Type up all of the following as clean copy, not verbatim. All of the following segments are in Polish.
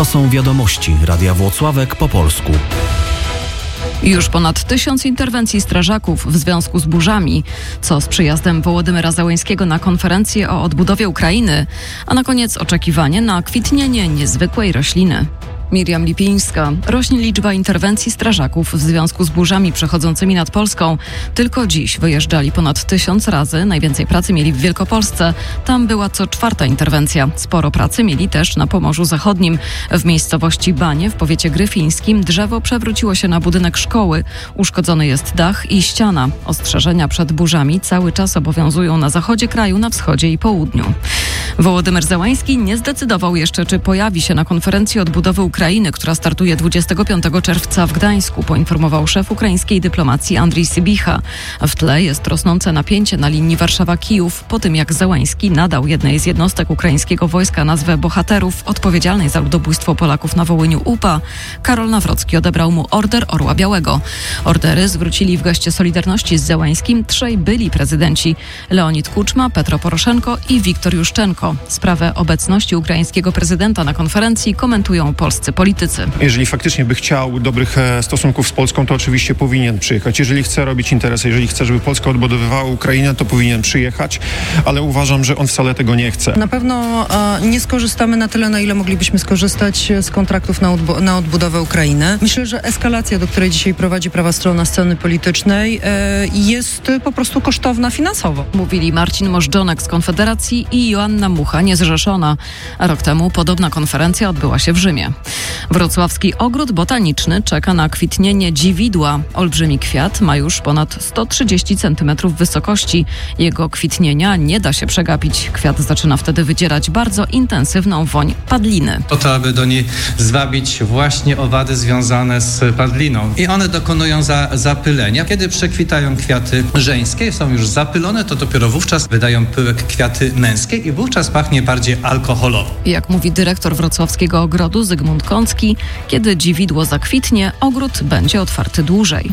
To są wiadomości Radia Włocławek po polsku. Już ponad 1000 interwencji strażaków w związku z burzami, co z przyjazdem Wołodymyra Zełenskiego na konferencję o odbudowie Ukrainy, a na koniec oczekiwanie na kwitnienie niezwykłej rośliny. Miriam Lipińska. Rośnie liczba interwencji strażaków w związku z burzami przechodzącymi nad Polską. Tylko dziś wyjeżdżali ponad 1000 razy. Najwięcej pracy mieli w Wielkopolsce. Tam była co 4. interwencja. Sporo pracy mieli też na Pomorzu Zachodnim. W miejscowości Banie w powiecie gryfińskim drzewo przewróciło się na budynek szkoły. Uszkodzony jest dach i ściana. Ostrzeżenia przed burzami cały czas obowiązują na zachodzie kraju, na wschodzie i południu. Wołodymyr Zełenski nie zdecydował jeszcze, czy pojawi się na konferencji odbudowy Ukrainy, która startuje 25 czerwca w Gdańsku, poinformował szef ukraińskiej dyplomacji Andrii Sybicha. W tle jest rosnące napięcie na linii Warszawa-Kijów po tym, jak Zełenski nadał jednej z jednostek ukraińskiego wojska nazwę bohaterów odpowiedzialnej za ludobójstwo Polaków na Wołyniu UPA. Karol Nawrocki odebrał mu Order Orła Białego. Ordery zwrócili w geście solidarności z Zełenskim 3 byli prezydenci: Leonid Kuczma, Petro Poroszenko i Wiktor Juszczenko. Sprawę obecności ukraińskiego prezydenta na konferencji komentują polscy politycy. Jeżeli faktycznie by chciał dobrych stosunków z Polską, to oczywiście powinien przyjechać. Jeżeli chce robić interesy, jeżeli chce, żeby Polska odbudowywała Ukrainę, to powinien przyjechać, ale uważam, że on wcale tego nie chce. Na pewno nie skorzystamy na tyle, na ile moglibyśmy skorzystać z kontraktów na odbudowę Ukrainy. Myślę, że eskalacja, do której dzisiaj prowadzi prawa strona sceny politycznej, jest po prostu kosztowna finansowo. Mówili Marcin Możdżonek z Konfederacji i Joanna Mucha, niezrzeszona. A rok temu podobna konferencja odbyła się w Rzymie. Wrocławski ogród botaniczny czeka na kwitnienie dziwidła. Olbrzymi kwiat ma już ponad 130 cm wysokości. Jego kwitnienia nie da się przegapić. Kwiat zaczyna wtedy wydzierać bardzo intensywną woń padliny. Po to, aby do niej zwabić właśnie owady związane z padliną. I one dokonują zapylenia. Kiedy przekwitają kwiaty żeńskie, są już zapylone, to dopiero wówczas wydają pyłek kwiaty męskie i wówczas pachnie bardziej alkoholowo. Jak mówi dyrektor wrocławskiego ogrodu Zygmunt Kącki, kiedy dziwidło zakwitnie, ogród będzie otwarty dłużej.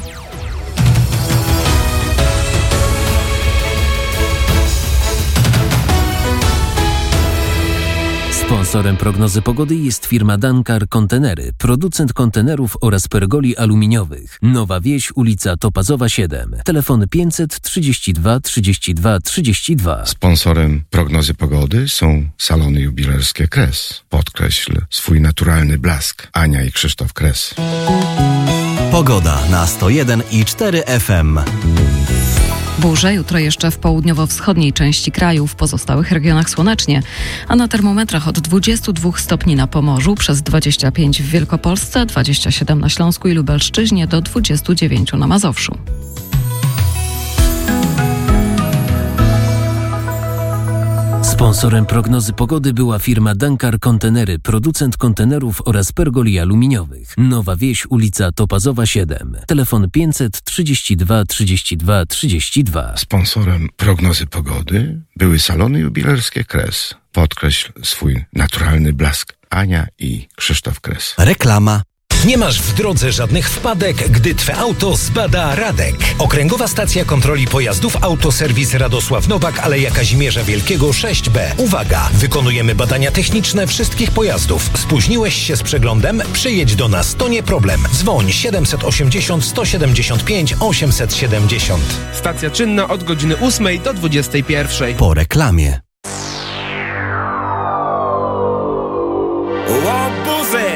Sponsorem prognozy pogody jest firma Dankar Kontenery, producent kontenerów oraz pergoli aluminiowych. Nowa Wieś, ulica Topazowa 7. Telefon 532 32 32. Sponsorem prognozy pogody są salony jubilerskie Kres. Podkreśl swój naturalny blask. Ania i Krzysztof Kres. Pogoda na 101,4 FM. Burze jutro jeszcze w południowo-wschodniej części kraju, w pozostałych regionach słonecznie, a na termometrach od 22 stopni na Pomorzu, przez 25 w Wielkopolsce, 27 na Śląsku i Lubelszczyźnie, do 29 na Mazowszu. Sponsorem prognozy pogody była firma Dankar Kontenery, producent kontenerów oraz pergoli aluminiowych. Nowa Wieś, ulica Topazowa 7. Telefon 532 32 32. Sponsorem prognozy pogody były salony jubilerskie Kres. Podkreśl swój naturalny blask. Ania i Krzysztof Kres. Reklama. Nie masz w drodze żadnych wpadek, gdy Twe auto zbada Radek. Okręgowa Stacja Kontroli Pojazdów Autoserwis Radosław Nowak, Aleja Kazimierza Wielkiego 6B. Uwaga! Wykonujemy badania techniczne wszystkich pojazdów. Spóźniłeś się z przeglądem? Przyjedź do nas, to nie problem. Dzwoń 780 175 870. Stacja czynna od godziny 8 do 21. Po reklamie. Łobuzy!